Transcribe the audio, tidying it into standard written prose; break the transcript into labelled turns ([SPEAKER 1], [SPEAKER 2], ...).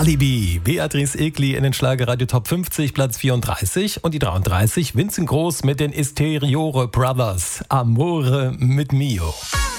[SPEAKER 1] Alibi, Beatrice Egli in den Schlagerradio Top 50, Platz 34 und die 33, Vincent Groß mit den Isteriore Brothers, Amore mit Mio.